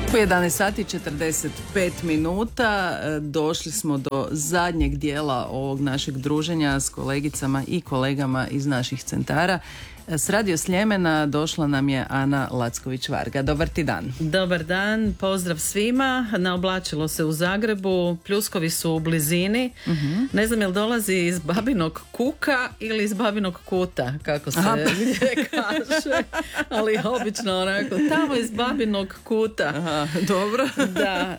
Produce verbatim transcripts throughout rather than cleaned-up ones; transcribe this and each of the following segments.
U jedanaest sati četrdeset pet minuta došli smo do zadnjeg dijela ovog našeg druženja s kolegicama i kolegama iz naših centara. S Radio Sljemena došla nam je Ana Lacković-Varga. Dobar ti dan. Dobar dan, pozdrav svima. Naoblačilo se u Zagrebu, pljuskovi su u blizini. Uh-huh. Ne znam jel dolazi iz babinog kuka ili iz babinog kuta, kako se gdje kaže. Ali obično onako, tamo iz babinog kuta. Aha, dobro. Da,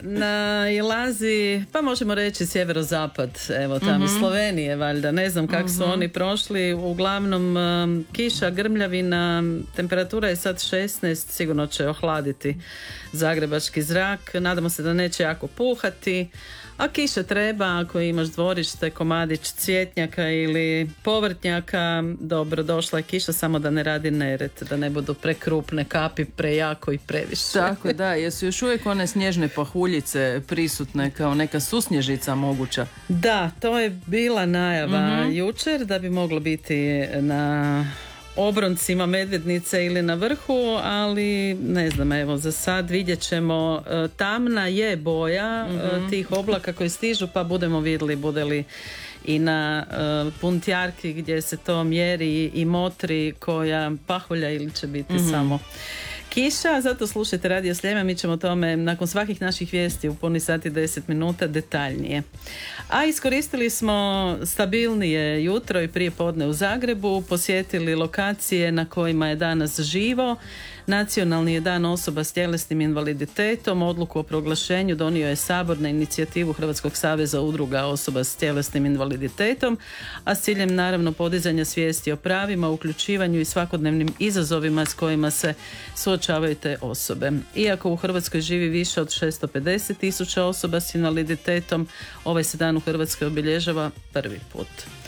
nailazi, pa možemo reći sjeverozapad, evo tamo uh-huh. Slovenije valjda. Ne znam kako uh-huh. su oni prošli. Uglavnom um, kiša, grmljavina, temperatura je sad šesnaest, sigurno će ohladiti zagrebački zrak, nadamo se da neće jako puhati, a kiša treba ako imaš dvorište, komadić cvjetnjaka ili povrtnjaka. Dobro, došla je kiša, samo da ne radi nered, da ne budu prekrupne kapi, prejako i previše. Tako da, jesu još uvijek one snježne pahuljice prisutne kao neka susnježica moguća? Da, to je bila najava mm-hmm. jučer da bi moglo biti na obroncima Medvednice ili na vrhu, ali ne znam, evo za sad vidjet ćemo. Tamna je boja mm-hmm. tih oblaka koji stižu, pa budemo vidjeli bude li i na uh, Puntjarki gdje se to mjeri i motri koja pahulja ili će biti mm-hmm. samo kiša. Zato slušajte Radio Sljeme, mi ćemo o tome nakon svakih naših vijesti u puni sati deset minuta detaljnije. A iskoristili smo stabilnije jutro i prije podne u Zagrebu, posjetili lokacije na kojima je danas živo. Nacionalni je dan osoba s tjelesnim invaliditetom. Odluku o proglašenju donio je Sabor na inicijativu Hrvatskog saveza udruga osoba s tjelesnim invaliditetom, a s ciljem naravno podizanja svijesti o pravima, uključivanju i svakodnevnim izazovima s kojima se suočavaju te osobe. Iako u Hrvatskoj živi više od šesto pedeset tisuća osoba s invaliditetom, ovaj se dan u Hrvatskoj obilježava prvi put.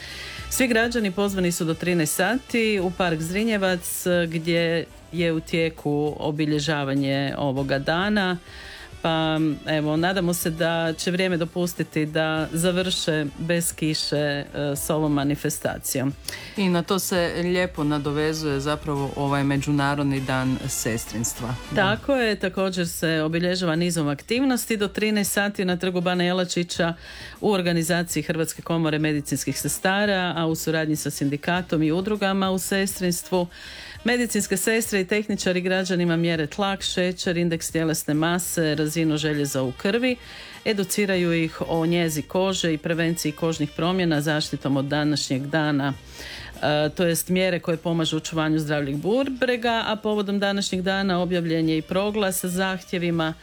Svi građani pozvani su do trinaest sati u Park Zrinjevac gdje je u tijeku obilježavanje ovoga dana. Pa evo, nadamo se da će vrijeme dopustiti da završe bez kiše s ovom manifestacijom. I na to se lijepo nadovezuje zapravo ovaj Međunarodni dan sestrinstva. Tako je, također se obilježava nizom aktivnosti do trinaest sati na Trgu Bana Jelačića u organizaciji Hrvatske komore medicinskih sestara, a u suradnji sa sindikatom i udrugama u sestrinstvu. Medicinske sestre i tehničari građanima mjere tlak, šećer, indeks tjelesne mase, razinu željeza u krvi, educiraju ih o njezi kože i prevenciji kožnih promjena zaštitom od današnjeg dana. E, to jest mjere koje pomažu očuvanju zdravljeg bubrega, a povodom današnjeg dana objavljen je i proglas sa zahtjevima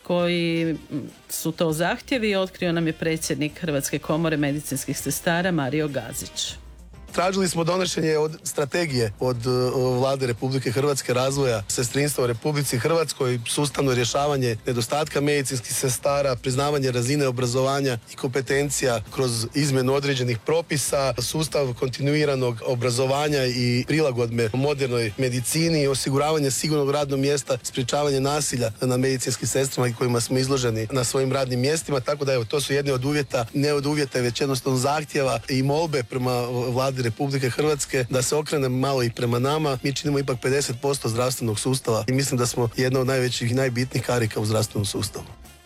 koji su to zahtjevi, otkrio nam je predsjednik Hrvatske komore medicinskih sestara Mario Gazić. Tražili smo donošenje od strategije od uh, Vlade Republike Hrvatske razvoja sestrinstva u Republici Hrvatskoj, sustavno rješavanje nedostatka medicinskih sestara, priznavanje razine obrazovanja i kompetencija kroz izmjenu određenih propisa, sustav kontinuiranog obrazovanja i prilagodbe modernoj medicini, osiguravanje sigurnog radnog mjesta, sprječavanje nasilja na medicinskim sestrama i kojima smo izloženi na svojim radnim mjestima, tako da evo, to su jedni od uvjeta, ne od uvjeta, već jednostavno zahtjeva i molbe prema Vladi Republike Hrvatske da se okrene malo i prema nama. Mi činimo ipak pedeset posto zdravstvenog sustava i mislim da smo jedna od najvećih i najbitnijih karika u zdravstvenom sustavu.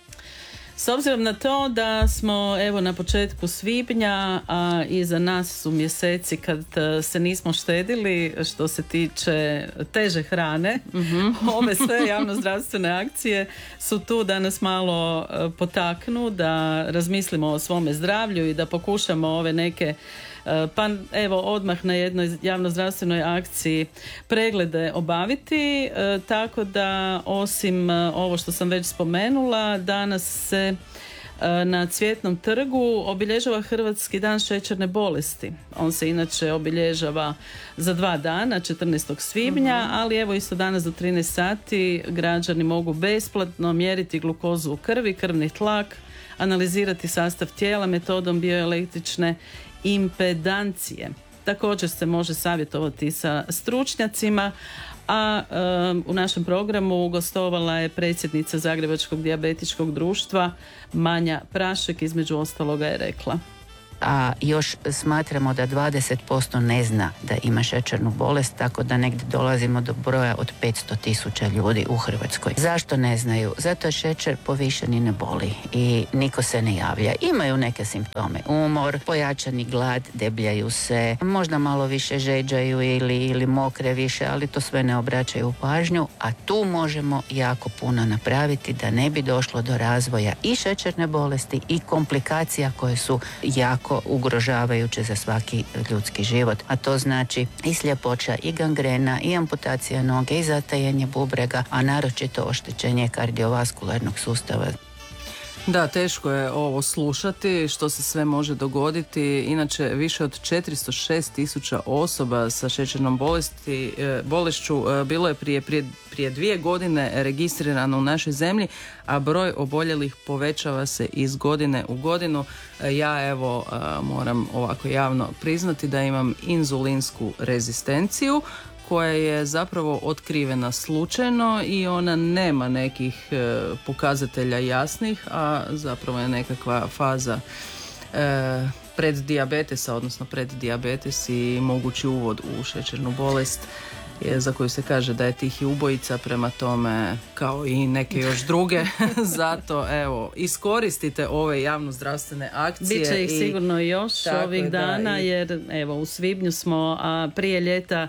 S obzirom na to da smo evo na početku svibnja, a iza nas su mjeseci kad se nismo štedili što se tiče teže hrane, mm-hmm. ove sve javno-zdravstvene akcije su tu da nas malo potaknu, da razmislimo o svome zdravlju i da pokušamo ove neke pa evo odmah na jednoj javnozdravstvenoj akciji preglede obaviti, e, tako da osim ovo što sam već spomenula, danas se e, na Cvjetnom trgu obilježava Hrvatski dan šećerne bolesti. On se inače obilježava za dva dana, četrnaestog svibnja, uh-huh. ali evo isto danas do trinaest sati građani mogu besplatno mjeriti glukozu u krvi, krvni tlak, analizirati sastav tijela metodom bioelektrične impedancije. Također se može savjetovati sa stručnjacima, a um, u našem programu gostovala je predsjednica Zagrebačkog dijabetičkog društva Manja Prašek, između ostaloga je rekla. a još smatramo da dvadeset posto ne zna da ima šećernu bolest, tako da negdje dolazimo do broja od petsto tisuća ljudi u Hrvatskoj. Zašto ne znaju? Zato je šećer povišen i ne boli i niko se ne javlja. Imaju neke simptome. Umor, pojačani glad, debljaju se, možda malo više žeđaju ili, ili mokre više, ali to sve ne obraćaju pažnju, a tu možemo jako puno napraviti da ne bi došlo do razvoja i šećerne bolesti i komplikacija koje su jako ugrožavajuće za svaki ljudski život. A to znači i sljepoća, i gangrena, i amputacija noge, i zatajanje bubrega, a naročito oštećenje kardiovaskularnog sustava. Da, teško je ovo slušati, što se sve može dogoditi. Inače, više od četiristo šest tisuća osoba sa šećernom bolesti, bolešću bilo je prije, prije, prije dvije godine registrirano u našoj zemlji, a broj oboljelih povećava se iz godine u godinu. Ja evo moram ovako javno priznati da imam inzulinsku rezistenciju, koja je zapravo otkrivena slučajno i ona nema nekih e, pokazatelja jasnih, a zapravo je nekakva faza e, preddijabetesa, odnosno preddijabetes i mogući uvod u šećernu bolest je, za koju se kaže da je tihi ubojica, prema tome kao i neke još druge. Zato evo, iskoristite ove javnozdravstvene akcije. Biće ih i, sigurno još ovih dana, da, i... jer evo u svibnju smo, a prije ljeta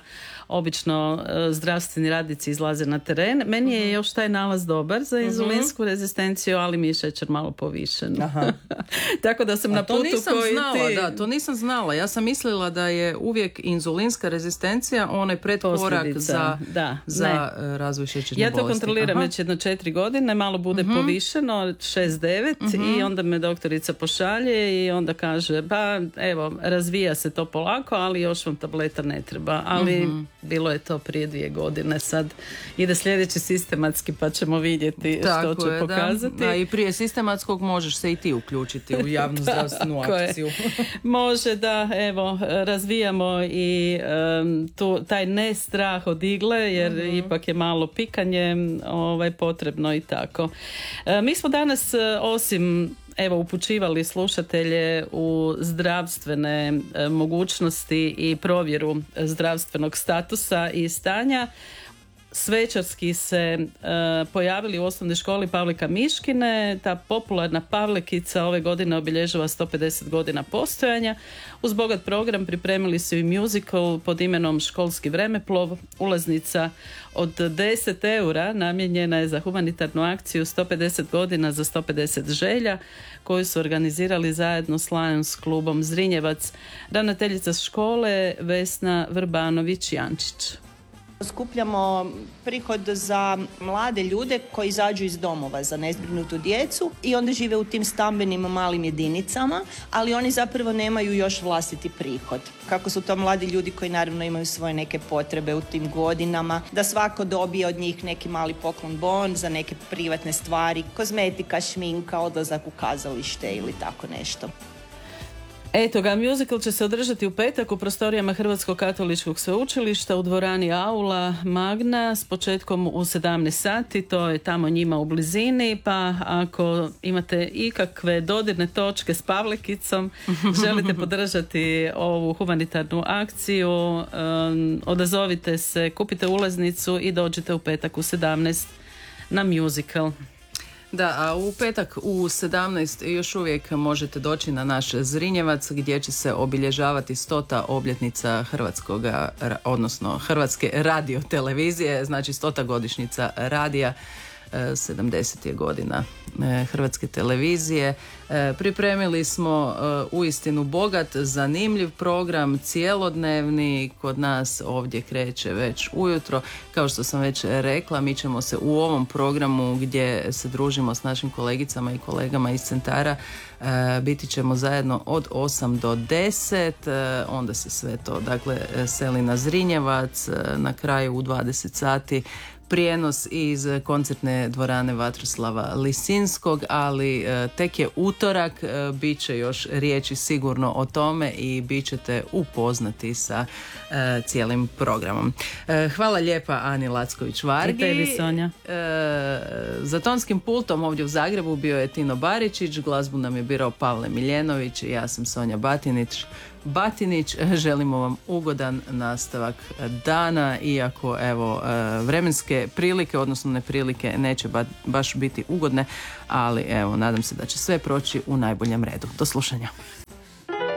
obično zdravstveni radnici izlaze na teren. Meni je još taj nalaz dobar za inzulinsku uh-huh. rezistenciju, ali mi je šećer malo povišen. Aha. Tako da sam A na putu koji znala, ti... Da, to nisam znala. Ja sam mislila da je uvijek inzulinska rezistencija onaj pretkorak za, da, za razvoj šećerne bolesti. Ja to kontroliram već jedno četiri godine, malo bude uh-huh. povišeno, šest devet uh-huh. i onda me doktorica pošalje i onda kaže, pa evo, razvija se to polako, ali još vam tableta ne treba. Ali uh-huh. bilo je to prije dvije godine, sad ide sljedeći sistematski pa ćemo vidjeti Tako što će je, pokazati. Da. A i prije sistematskog možeš se i ti uključiti u javnu zdravstvenu akciju. Može, da, evo, razvijamo i um, tu, taj ne strah od igle, jer uh-huh. ipak je malo pikanje ovaj, potrebno i tako. E, mi smo danas, osim evo upućivali slušatelje u zdravstvene e, mogućnosti i provjeru zdravstvenog statusa i stanja, svečarski se e, pojavili u osnovnoj školi Pavlika Miškine. Ta popularna Pavlikica ove godine obilježava sto pedeset godina postojanja. Uz bogat program pripremili su i musical pod imenom Školski vremeplov. Ulaznica od deset eura namijenjena je za humanitarnu akciju sto pedeset godina za sto pedeset želja, koju su organizirali zajedno s Lions klubom Zrinjevac. Ravnateljica škole Vesna Vrbanović-Jančić. Skupljamo prihod za mlade ljude koji izađu iz domova za nezbrinutu djecu i onda žive u tim stambenim malim jedinicama, ali oni zapravo nemaju još vlastiti prihod. Kako su to mladi ljudi koji naravno imaju svoje neke potrebe u tim godinama, da svako dobije od njih neki mali poklon bon za neke privatne stvari, kozmetika, šminka, odlazak u kazalište ili tako nešto. Eto ga, musical će se održati u petak u prostorijama Hrvatskog katoličkog sveučilišta u dvorani Aula Magna s početkom u sedamnaest sati. To je tamo njima u blizini, pa ako imate ikakve dodirne točke s Pavlikicom, želite podržati ovu humanitarnu akciju, um, odazovite se, kupite ulaznicu i dođite u petak u sedamnaest na musical. Da, a u petak u sedamnaest još uvijek možete doći na naš Zrinjevac gdje će se obilježavati stota obljetnica Hrvatskoga, odnosno Hrvatske radiotelevizije, znači stota godišnjica radija, sedamdeset je godina Hrvatske televizije. Pripremili smo uistinu bogat, zanimljiv program, cjelodnevni, kod nas ovdje kreće već ujutro. Kao što sam već rekla, mi ćemo se u ovom programu gdje se družimo s našim kolegicama i kolegama iz centara, biti ćemo zajedno od osam do deset, onda se sve to dakle seli na Zrinjevac, na kraju u dvadeset sati prijenos iz koncertne dvorane Vatroslava Lisinskog, ali tek je utorak, bit će još riječi sigurno o tome i bit ćete upoznati sa cijelim programom. Hvala lijepa Ani Lacković-Vargi. I tebi, Sonja. Za tonskim pultom ovdje u Zagrebu bio je Tino Baričić, glazbu nam je birao Pavle Miljenović i ja sam Sonja Batinić. Batinić, želimo vam ugodan nastavak dana, iako evo vremenske prilike, odnosno neprilike neće ba, baš biti ugodne, ali evo nadam se da će sve proći u najboljem redu. Do slušanja.